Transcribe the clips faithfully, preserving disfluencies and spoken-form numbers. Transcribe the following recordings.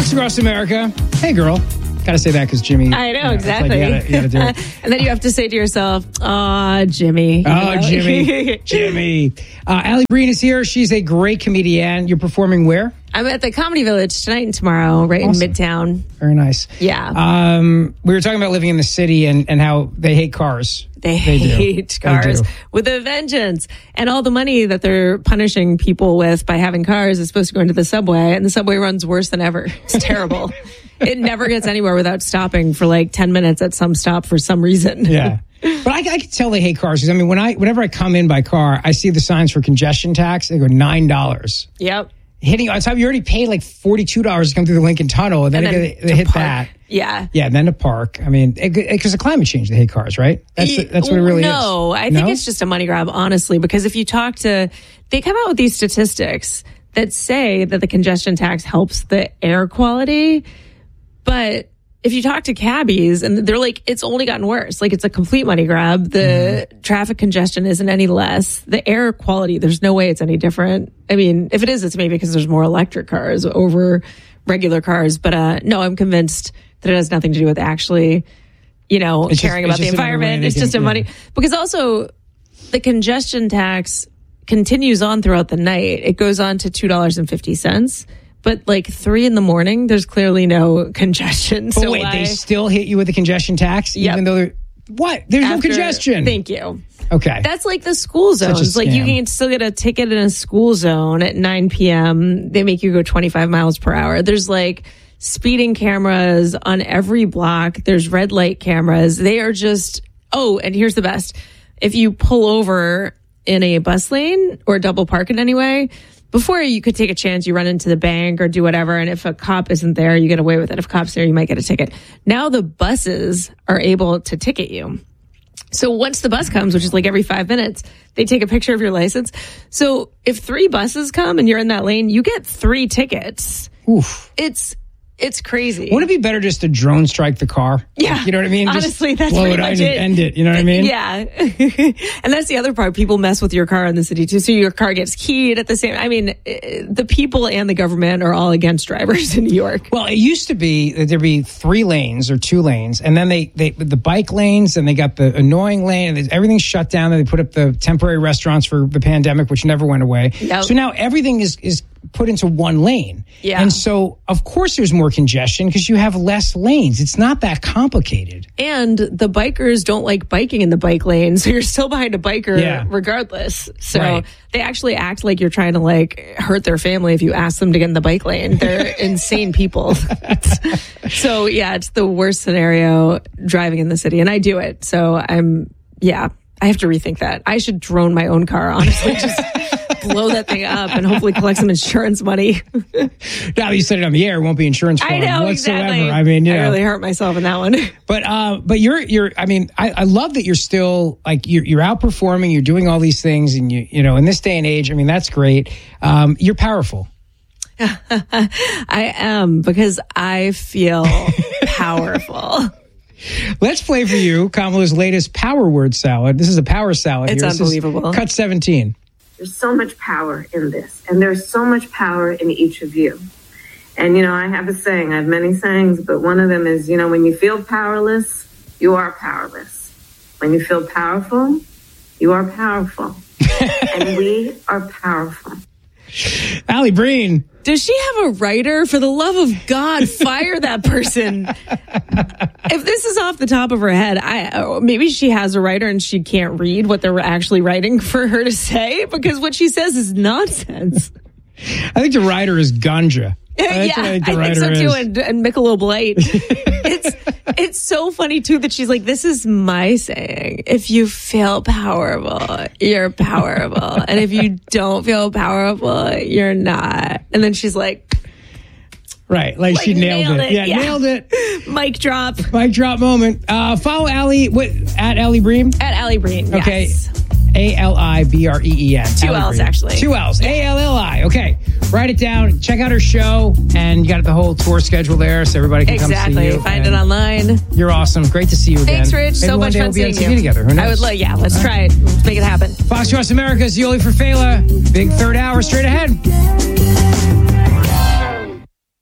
Fox across America. Hey, girl. Gotta say that because Jimmy. I know, you know exactly. Like you, gotta, you gotta do it. And then you have to say to yourself, aw, Jimmy. Oh, You know? Jimmy. Jimmy. Uh, Allie Breen is here. She's a great comedian. You're performing where? I'm at the Comedy Village tonight and tomorrow, right Awesome. in Midtown. Very nice. Yeah. Um, we were talking about living in the city and, and how they hate cars. They, They do. hate cars They do. with a vengeance. And all the money that they're punishing people with by having cars is supposed to go into the subway, and the subway runs worse than ever. It's terrible. It never gets anywhere without stopping for like ten minutes at some stop for some reason. Yeah. But I, I can tell they hate cars because, I mean, when I, whenever I come in by car, I see the signs for congestion tax. They go nine dollars. Yep. Hitting on top, you already paid like forty-two dollars to come through the Lincoln Tunnel, and then, And then they, they to hit park. that. Yeah. Yeah, and then to park. I mean, because of climate change, they hate cars, right? That's the, that's what it really no, is. No, I think it's just a money grab, honestly, because if you talk to, they come out with these statistics that say that the congestion tax helps the air quality, but if you talk to cabbies and they're like, it's only gotten worse. Like, it's a complete money grab. The mm-hmm. traffic congestion isn't any less. The air quality, there's no way it's any different. I mean, if it is, it's maybe because there's more electric cars over regular cars. But uh, no, I'm convinced that it has nothing to do with actually, you know, it's caring just, about the environment. It's can, just a yeah. money. Because also, the congestion tax continues on throughout the night. It goes on to two dollars and fifty cents. But like three in the morning, there's clearly no congestion. But so wait, why? they still hit you with the congestion tax, Yep. even though they're what? There's After, no congestion. Thank you. Okay, That's like the school Such a zones. Like you scam. can still get a ticket in a school zone at nine p.m. They make you go twenty-five miles per hour. There's like speeding cameras on every block. There's red light cameras. They are just, oh, and here's the best. If you pull over in a bus lane or double park in any way, before you could take a chance, you run into the bank or do whatever. And if a cop isn't there, you get away with it. If a cop's there, you might get a ticket. Now the buses are able to ticket you. So once the bus comes, which is like every five minutes, they take a picture of your license. So if three buses come and you're in that lane, you get three tickets. Oof. It's It's crazy. Wouldn't it be better just to drone strike the car? Yeah. You know what I mean? Honestly, just that's blow pretty it out much and it. end it. You know what I mean? Yeah. And that's the other part. People mess with your car in the city too. So your car gets keyed at the same. I mean, the people and the government are all against drivers in New York. Well, it used to be that there'd be three lanes or two lanes, and then they, they the bike lanes, and they got the annoying lane, and everything's shut down. And they put up the temporary restaurants for the pandemic, which never went away. Yep. So now everything is is put into one lane. Yeah. And so, of course, there's more congestion because you have less lanes. It's not that complicated. And the bikers don't like biking in the bike lane, so you're still behind a biker Yeah. regardless. So Right. they actually act like you're trying to like hurt their family if you ask them to get in the bike lane. They're insane people. So yeah, it's the worst scenario driving in the city, and I do it. So I'm yeah, I have to rethink that. I should drone my own car, honestly. Just blow that thing up and hopefully collect some insurance money. Now that you said it on the air, it won't be insurance fraud I know whatsoever. exactly. I mean, you I know. really hurt myself in that one. But uh, but you're you're. I mean, I, I love that you're still like you're you're outperforming. You're doing all these things, and you you know in this day and age. I mean, that's great. Um, you're powerful. I am, because I feel powerful. Let's play for you Kamala's latest power word salad. This is a power salad. It's here. This is unbelievable. Cut seventeen. There's so much power in this, and there's so much power in each of you. And, you know, I have a saying, I have many sayings, but one of them is, you know, when you feel powerless, you are powerless. When you feel powerful, you are powerful. And we are powerful. Allie Breen. Does she have a writer? For the love of God, fire that person. If this is off the top of her head, I maybe she has a writer and she can't read what they're actually writing for her to say, because what she says is nonsense. I think the writer is Ganja. That's Yeah, what I think, the I think writer so too. is. And, and Michelob Light. it's it's so funny too that she's like, "This is my saying. If you feel powerful, you're powerful, and if you don't feel powerful, you're not." And then she's like, Right, like, like she nailed, nailed it. it, Yeah, yeah. nailed it. "Mic drop." Mic drop moment. Uh, follow Allie what, at Allie Breen. At Allie Breen. Okay. Yes. A L I B R E E N. Two Allie L's, Breen. actually. Two L's. A L L I. Okay. Write it down. Check out her show. And you got the whole tour schedule there so everybody can Exactly. come see you. Find And it online. You're awesome. Great to see you again. Thanks, Rich. Maybe so one much day fun we'll be on seeing T V you. together. Who knows? I would love. Yeah, let's try it. Let's make it happen. Fox Across America's Yoli for Fela. Big third hour straight ahead.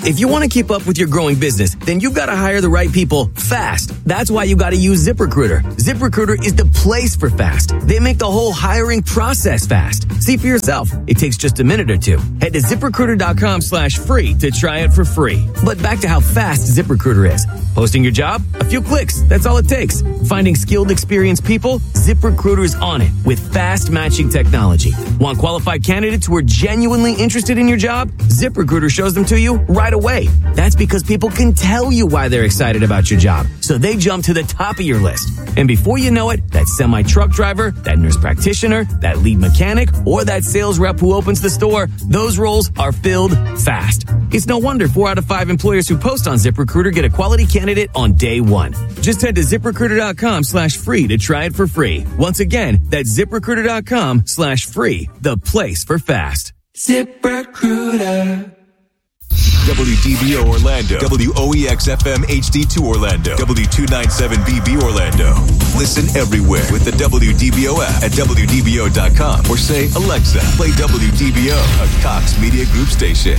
If you want to keep up with your growing business, then you've got to hire the right people fast. That's why you got to use ZipRecruiter. ZipRecruiter is the place for fast. They make the whole hiring process fast. See for yourself. It takes just a minute or two. Head to ZipRecruiter.com slash free to try it for free. But back to how fast ZipRecruiter is. Posting your job? A few clicks. That's all it takes. Finding skilled, experienced people? ZipRecruiter is on it with fast matching technology. Want qualified candidates who are genuinely interested in your job? ZipRecruiter shows them to you right away. That's because people can tell you why they're excited about your job. So they jump to the top of your list. And before you know it, that semi-truck driver, that nurse practitioner, that lead mechanic, or that sales rep who opens the store, those roles are filled fast. It's no wonder four out of five employers who post on ZipRecruiter get a quality candidate on day one. Just head to ZipRecruiter.com slash free to try it for free. Once again, that's ZipRecruiter.com slash free, the place for fast. ZipRecruiter. W D B O Orlando, W O E X F M H D two Orlando, W two ninety-seven B B Orlando. Listen everywhere with the W D B O app at W D B O dot com or say, Alexa, play W D B O, a Cox Media Group station.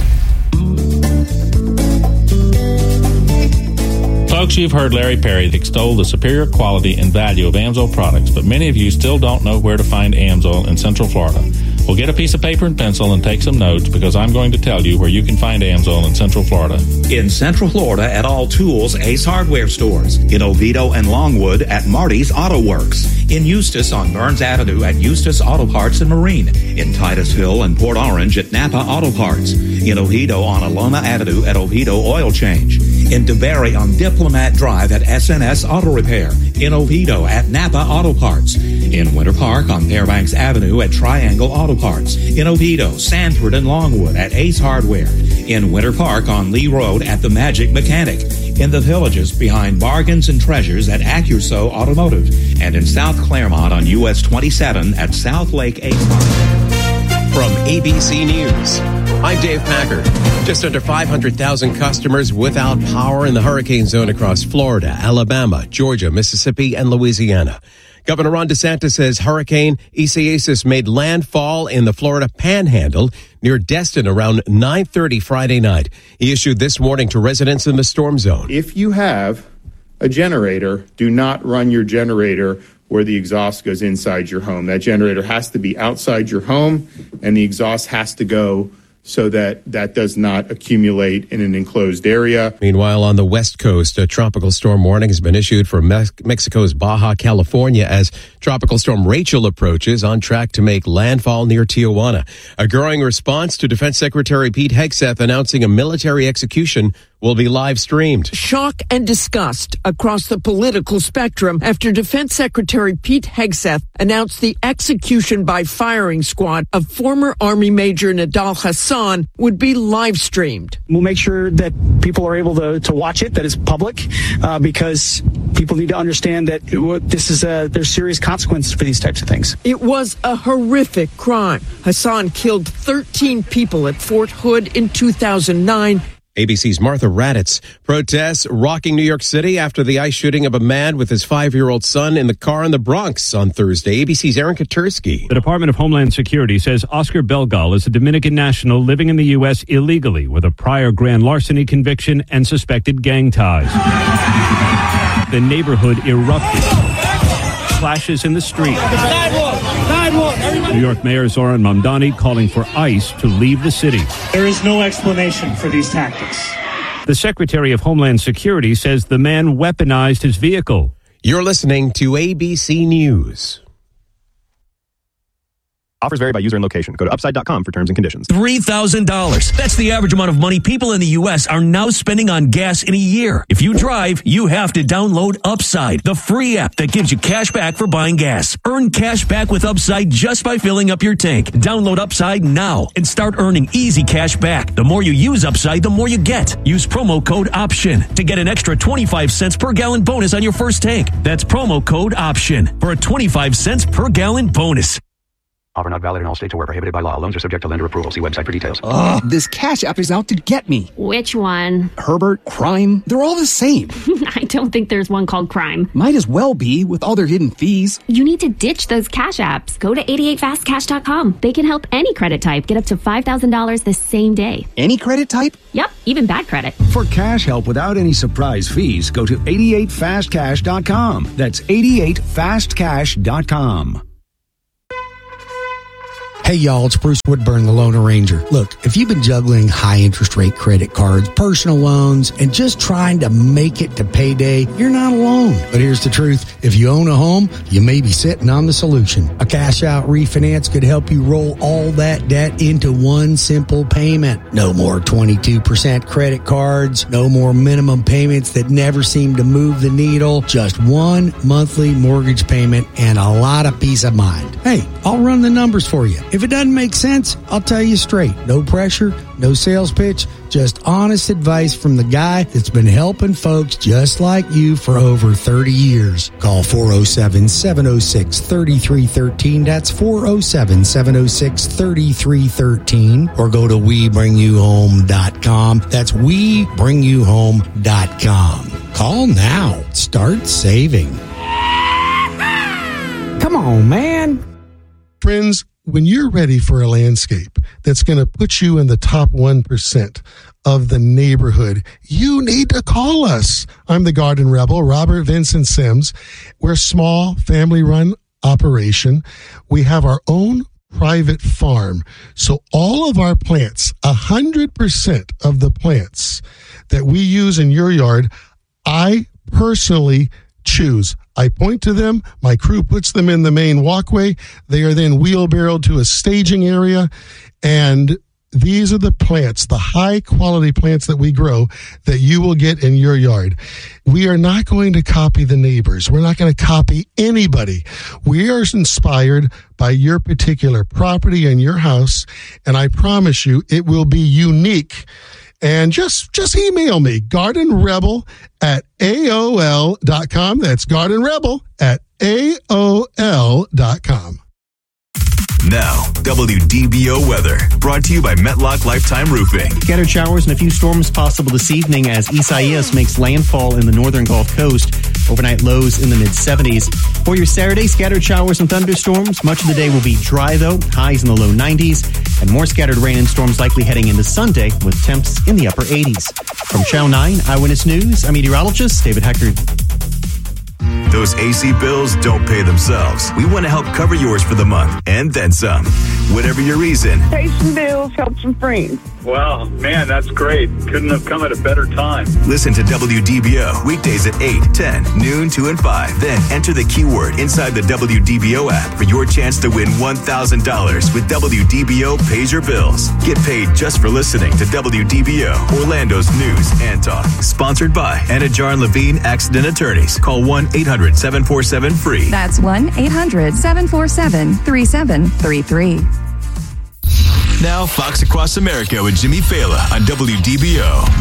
Folks, you've heard Larry Perry extol the superior quality and value of Amsoil products, but many of you still don't know where to find Amsoil in Central Florida. Well, get a piece of paper and pencil and take some notes, because I'm going to tell you where you can find Amsoil in Central Florida. In Central Florida at All Tools Ace Hardware Stores. In Oviedo and Longwood at Marty's Auto Works. In Eustis on Burns Avenue at Eustis Auto Parts and Marine. In Titusville and Port Orange at Napa Auto Parts. In Oviedo on Alona Avenue at Oviedo Oil Change. In DeBerry on Diplomat Drive at S N S Auto Repair. In Oviedo at Napa Auto Parts. In Winter Park on Fairbanks Avenue at Triangle Auto Parts. In Oviedo, Sanford, and Longwood at Ace Hardware. In Winter Park on Lee Road at The Magic Mechanic. In the Villages behind Bargains and Treasures at Accuso Automotive. And in South Claremont on U S twenty-seven at South Lake Ace Park. From A B C News, I'm Dave Packard. Just under five hundred thousand customers without power in the hurricane zone across Florida, Alabama, Georgia, Mississippi, and Louisiana. Governor Ron DeSantis says Hurricane Isaias made landfall in the Florida Panhandle near Destin around nine thirty Friday night. He issued this warning to residents in the storm zone. If you have a generator, do not run your generator where the exhaust goes inside your home. That generator has to be outside your home, and the exhaust has to go so that that does not accumulate in an enclosed area. Meanwhile, on the West Coast, a tropical storm warning has been issued for Me- Mexico's Baja California as Tropical Storm Rachel approaches, on track to make landfall near Tijuana. A growing response to Defense Secretary Pete Hegseth announcing a military execution will be live streamed. Shock and disgust across the political spectrum after Defense Secretary Pete Hegseth announced the execution by firing squad of former Army Major Nidal Hasan would be live streamed. We'll make sure that people are able to, to watch it, that it's public, uh, because people need to understand that it, this is a, there's serious consequences for these types of things. It was a horrific crime. Hasan killed thirteen people at Fort Hood in two thousand nine. A B C's Martha Raddatz. Protests rocking New York City after the ICE shooting of a man with his five-year-old son in the car in the Bronx on Thursday. A B C's Aaron Katursky. The Department of Homeland Security says Oscar Belgal is a Dominican national living in the U S illegally with a prior grand larceny conviction and suspected gang ties. The neighborhood erupted. Clashes in the street. New York Mayor Zoran Mamdani calling for ICE to leave the city. There is no explanation for these tactics. The Secretary of Homeland Security says the man weaponized his vehicle. You're listening to A B C News. Offers vary by user and location. Go to upside dot com for terms and conditions. three thousand dollars. That's the average amount of money people in the U S are now spending on gas in a year. If you drive, you have to download Upside, the free app that gives you cash back for buying gas. Earn cash back with Upside just by filling up your tank. Download Upside now and start earning easy cash back. The more you use Upside, the more you get. Use promo code OPTION to get an extra twenty-five cents per gallon bonus on your first tank. That's promo code OPTION for a twenty-five cents per gallon bonus. Offer not valid in all states or where prohibited by law. Loans are subject to lender approval. See website for details. Ugh, this Cash App is out to get me. Which one? Herbert, Crime, they're all the same. I don't think there's one called Crime. Might as well be with all their hidden fees. You need to ditch those Cash Apps. Go to eighty-eight fast cash dot com. They can help any credit type get up to five thousand dollars the same day. Any credit type? Yep, even bad credit. For cash help without any surprise fees, go to eighty-eight fast cash dot com. That's eighty-eight fast cash dot com. Hey y'all, it's Bruce Woodburn, the Loner Ranger. Look, if you've been juggling high interest rate credit cards, personal loans, and just trying to make it to payday, you're not alone. But here's the truth. If you own a home, you may be sitting on the solution. A cash out refinance could help you roll all that debt into one simple payment. No more twenty-two percent credit cards, no more minimum payments that never seem to move the needle, just one monthly mortgage payment and a lot of peace of mind. Hey, I'll run the numbers for you. If it doesn't make sense, I'll tell you straight. No pressure, no sales pitch, just honest advice from the guy that's been helping folks just like you for over thirty years. Call four oh seven, seven oh six, three three one three. That's four oh seven, seven oh six, three three one three. Or go to we bring you home dot com. That's we bring you home dot com. Call now. Start saving. Come on, man. Friends, when you're ready for a landscape that's going to put you in the top one percent of the neighborhood, you need to call us. I'm the Garden Rebel, Robert Vincent Sims. We're a small family-run operation. We have our own private farm. So all of our plants, one hundred percent of the plants that we use in your yard, I personally choose. I point to them. My crew puts them in the main walkway. They are then wheelbarrowed to a staging area. And these are the plants, the high quality plants that we grow that you will get in your yard. We are not going to copy the neighbors. We're not going to copy anybody. We are inspired by your particular property and your house. And I promise you it will be unique. And just, just email me, gardenrebel at A O L dot com. That's gardenrebel at A O L dot com. Now, W D B O weather, brought to you by Metlock Lifetime Roofing. Scattered showers and a few storms possible this evening as Isaias makes landfall in the northern Gulf Coast. Overnight lows in the mid-seventies. For your Saturday, scattered showers and thunderstorms. Much of the day will be dry, though. Highs in the low nineties. And more scattered rain and storms likely heading into Sunday with temps in the upper eighties. From Channel nine Eyewitness News, I'm meteorologist David Heckard. Those A C bills don't pay themselves. We want to help cover yours for the month and then some. Whatever your reason. Pay some bills, help some friends. Wow, man, that's great. Couldn't have come at a better time. Listen to W D B O weekdays at eight, ten, noon, two, and five. Then enter the keyword inside the W D B O app for your chance to win one thousand dollars with W D B O Pays Your Bills. Get paid just for listening to W D B O, Orlando's news and talk. Sponsored by Anna Jar and Levine Accident Attorneys. Call one eight hundred, seven four seven, free. That's one eight hundred, seven four seven, three seven three three. Now, Fox Across America with Jimmy Fallon on W D B O.